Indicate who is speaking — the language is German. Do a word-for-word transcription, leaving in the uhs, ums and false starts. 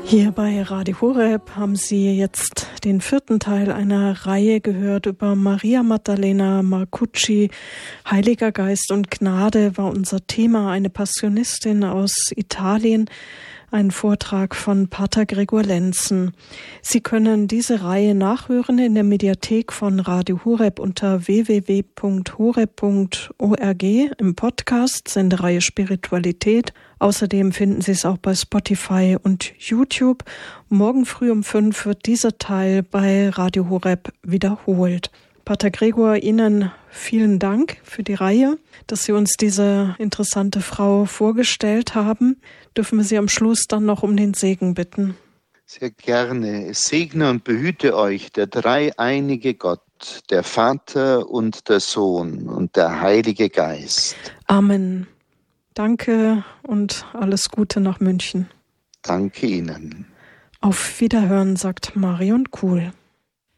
Speaker 1: Hier bei Radio Horeb haben Sie jetzt den vierten Teil einer Reihe gehört über Maria Maddalena Marcucci. Heiliger Geist und Gnade war unser Thema, eine Passionistin aus Italien. Ein Vortrag von Pater Gregor Lenzen. Sie können diese Reihe nachhören in der Mediathek von Radio Horeb unter w w w punkt horeb punkt org im Podcast Sendereihe Spiritualität. Außerdem finden Sie es auch bei Spotify und YouTube. Morgen früh um fünf wird dieser Teil bei Radio Horeb wiederholt. Pater Gregor, Ihnen vielen Dank für die Reihe, dass Sie uns diese interessante Frau vorgestellt haben. Dürfen wir Sie am Schluss dann noch um den Segen bitten?
Speaker 2: Sehr gerne. Es segne und behüte euch der dreieinige Gott, der Vater und der Sohn und der Heilige Geist.
Speaker 1: Amen. Danke und alles Gute nach München.
Speaker 2: Danke Ihnen.
Speaker 1: Auf Wiederhören, sagt Marion Kuhl.